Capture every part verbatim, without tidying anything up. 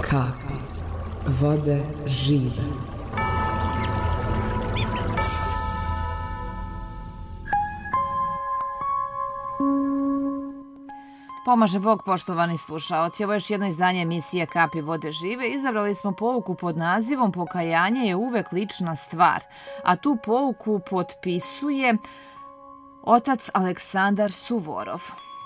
kapi vode žive. Pomaže Bog, poštovani slušaoci. Ovo je još jedno izdanje emisije Kapi vode žive. Izabrali smo pouku pod nazivom Pokajanje je uvek lična stvar, a tu pouku potpisuje otac Aleksandar Suvorov.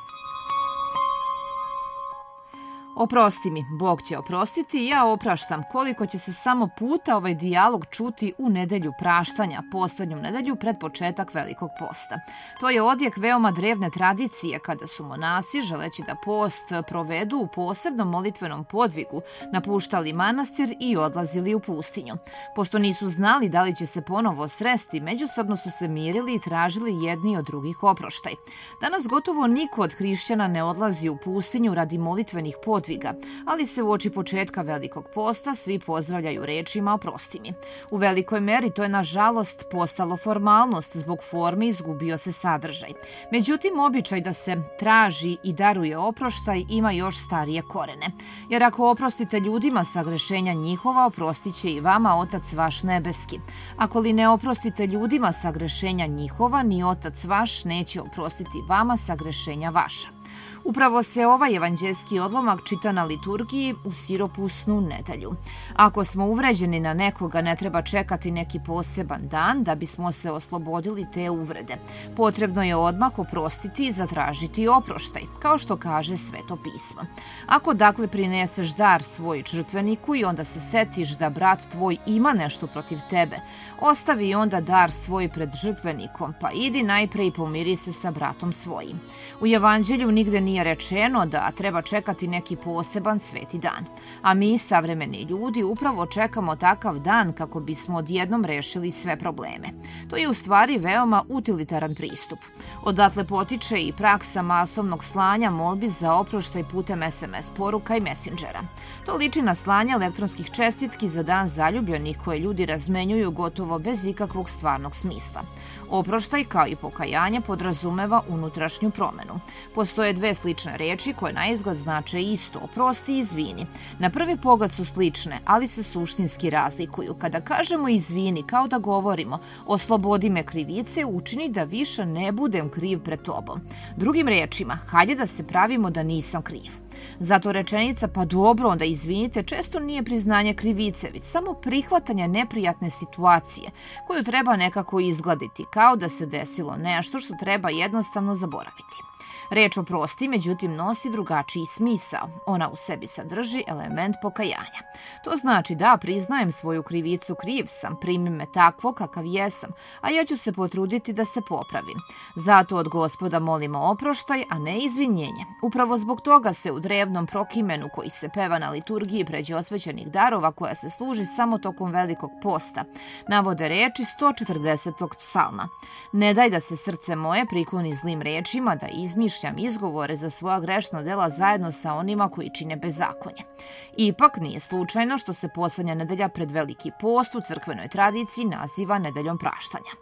Oprosti mi, Bog će oprostiti i ja opraštam. Koliko će se samo puta ovaj dijalog čuti u nedelju praštanja, poslednju nedelju pred početak Velikog posta. To je odjek veoma drevne tradicije kada su monasi, želeći da post provedu u posebnom molitvenom podvigu, napuštali manastir i odlazili u pustinju. Pošto nisu znali da li će se ponovo sresti, međusobno su se mirili i tražili jedni od drugih oproštaj. Danas gotovo niko od hrišćana ne odlazi u pustinju radi molitvenih podviga, ali se uoči početka Velikog posta svi pozdravljaju rečima oprosti mi. U velikoj meri to je nažalost postalo formalnost, zbog forme izgubio se sadržaj. Međutim, običaj da se traži i daruje oproštaj ima još starije korene. Jer ako oprostite ljudima sagrešenja njihova, oprostit će i vama Otac vaš nebeski. Ako li ne oprostite ljudima sagrešenja njihova, ni Otac vaš neće oprostiti vama sagrešenja vaša. Upravo se ovaj evanđelski odlomak čita na liturgiji u siropusnu nedelju. Ako smo uvređeni na nekoga, ne treba čekati neki poseban dan da bismo se oslobodili te uvrede. Potrebno je odmah oprostiti i zatražiti oproštaj, kao što kaže Sveto pismo. Ako dakle prineseš dar svoj žrtveniku i onda se setiš da brat tvoj ima nešto protiv tebe, ostavi onda dar svoj pred žrtvenikom, pa idi najpre i pomiri se sa bratom svojim. U evanđelju nigde nije Nije rečeno da treba čekati neki poseban sveti dan. A mi, savremeni ljudi, upravo čekamo takav dan kako bismo odjednom rešili sve probleme. To je u stvari veoma utilitaran pristup. Odatle potiče i praksa masovnog slanja molbi za oproštaj putem es em es poruka i mesendžera. To liči na slanje elektronskih čestitki za dan zaljubljenih koje ljudi razmenjuju gotovo bez ikakvog stvarnog smisla. Oproštaj, kao i pokajanje, podrazumeva unutrašnju promenu. Postoje dve slične reči koje na izgled znače isto, oprosti i izvini. Na prvi pogled su slične, ali se suštinski razlikuju. Kada kažemo izvini, kao da govorimo oslobodi me krivice, učini da više ne budem kriv pred tobom. Drugim rečima, hajde da se pravimo da nisam kriv. Zato rečenica pa dobro, onda izvinite često nije priznanje krivice, već samo prihvatanje neprijatne situacije koju treba nekako izgladiti, kao da se desilo nešto što treba jednostavno zaboraviti. Reč oprosti, međutim, nosi drugačiji smisao. Ona u sebi sadrži element pokajanja. To znači da priznajem svoju krivicu, kriv sam, primi me takvo kakav jesam, a ja ću se potruditi da se popravim. Zato od Gospoda molimo oproštaj, a ne izvinjenje. Upravo zbog toga se u drevnom prokimenu koji se peva na liturgiji pređe osvećenih darova, koja se služi samo tokom Velikog posta, navode reči sto četrdesetog psalma. Ne daj da se srce moje prikloni zlim rečima, da izmišljam izgovore za svoja grešna dela zajedno sa onima koji čine bezakonje. Ipak nije slučajno što se poslednja nedelja pred Veliki post u crkvenoj tradiciji naziva nedeljom praštanja.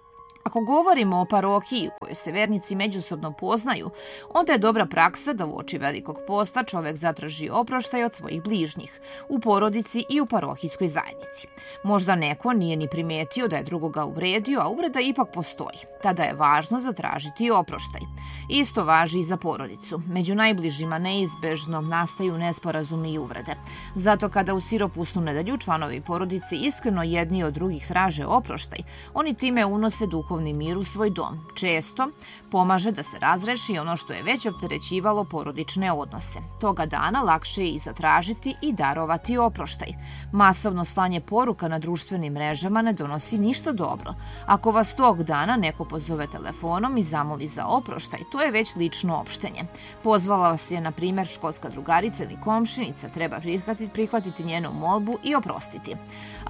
Ako govorimo o parohiji u kojoj se vernici međusobno poznaju, onda je dobra praksa da uoči Velikog posta čovek zatraži oproštaj od svojih bližnjih, u porodici i u parohijskoj zajednici. Možda neko nije ni primetio da je drugoga uvredio, a uvreda ipak postoji. Tada je važno zatražiti oproštaj. Isto važi i za porodicu. Među najbližima neizbežno nastaju nesporazumi i uvrede. Zato kada u siropusnu nedelju članovi porodice iskreno jedni od drugih traže oproštaj, oni time unose duh duhovni mir u svoj dom. Često pomaže da se razreši ono što je već opterećivalo porodične odnose. Toga dana lakše je i zatražiti i darovati oproštaj. Masovno slanje poruka na društvenim mrežama ne donosi ništa dobro. Ako vas tog dana neko pozove telefonom i zamoli za oproštaj, to je već lično opštenje. Pozvala vas je, na primjer, školska drugarica ili komšinica, treba prihvatiti, prihvatiti njenu molbu i oprostiti. A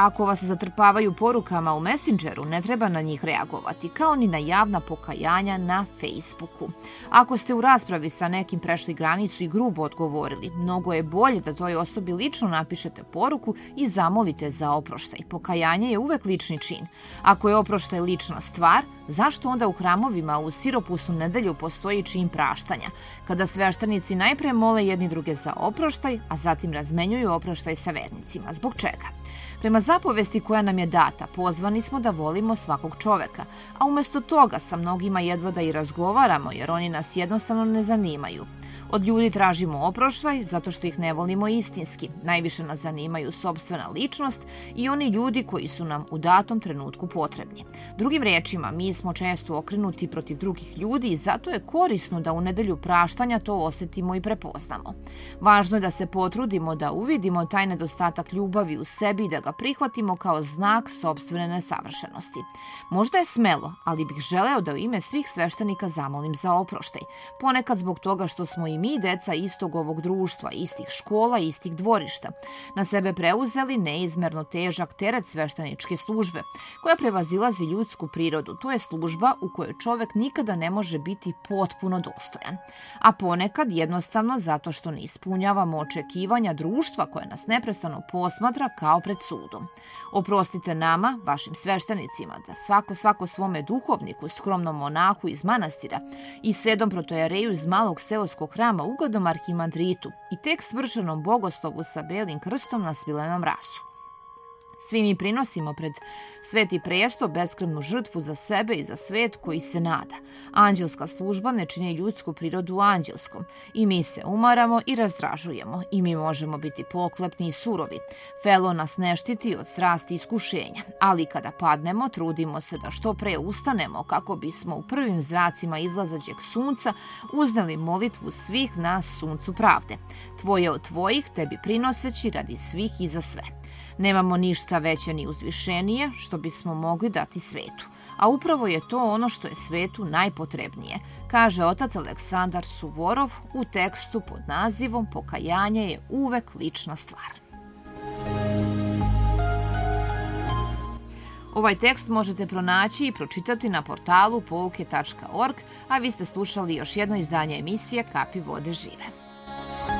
Ako vas zatrpavaju porukama u Messengeru, ne treba na njih reagovati, kao ni na javna pokajanja na Facebooku. Ako ste u raspravi sa nekim prešli granicu i grubo odgovorili, mnogo je bolje da toj osobi lično napišete poruku i zamolite za oproštaj. Pokajanje je uvek lični čin. Ako je oproštaj lična stvar, zašto onda u hramovima u siropusnu nedelju postoji čin praštanja, kada sveštenici najpre mole jedni druge za oproštaj, a zatim razmenjuju oproštaj sa vernicima? Zbog čega? Prema zapovesti koja nam je data, pozvani smo da volimo svakog čoveka, a umesto toga sa mnogima jedva da i razgovaramo, jer oni nas jednostavno ne zanimaju. Od ljudi tražimo oproštaj zato što ih ne volimo istinski. Najviše nas zanimaju sopstvena ličnost i oni ljudi koji su nam u datom trenutku potrebni. Drugim rečima, mi smo često okrenuti protiv drugih ljudi i zato je korisno da u nedelju praštanja to osetimo i prepoznamo. Važno je da se potrudimo da uvidimo taj nedostatak ljubavi u sebi i da ga prihvatimo kao znak sopstvene nesavršenosti. Možda je smelo, ali bih želeo da u ime svih sveštenika zamolim za oproštaj. Ponekad zbog toga što smo i mi, deca istog ovog društva, istih škola, istih dvorišta, na sebe preuzeli neizmerno težak teret svešteničke službe, koja prevazilazi ljudsku prirodu. To je služba u kojoj čovek nikada ne može biti potpuno dostojan. A ponekad jednostavno zato što ne ispunjavamo očekivanja društva koje nas neprestano posmatra kao pred sudom. Oprostite nama, vašim sveštenicima, da svako svako svome duhovniku, skromnom monahu iz manastira i sedom protojereju iz malog seoskog hrama ugodnom arhimandritu i tek svršenom bogoslovu sa belim krstom na svilenom rasu. Svi mi prinosimo pred sveti presto beskrvnu žrtvu za sebe i za svet koji se nada. Anđelska služba ne čini ljudsku prirodu anđelskom. I mi se umaramo i razdražujemo. I mi možemo biti poklepni i surovi. Felo nas ne štiti od strasti i iskušenja. Ali kada padnemo, trudimo se da što pre ustanemo kako bismo u prvim zracima izlazađeg sunca uzneli molitvu svih nas suncu pravde. Tvoje od tvojih tebi prinoseći radi svih i za sve. Nemamo ništa veće ni uzvišenije što bismo mogli dati svetu. A upravo je to ono što je svetu najpotrebnije, kaže otac Aleksandar Suvorov u tekstu pod nazivom Pokajanje je uvek lična stvar. Ovaj tekst možete pronaći i pročitati na portalu pouke tačka org, a vi ste slušali još jedno izdanje emisije Kapi vode žive.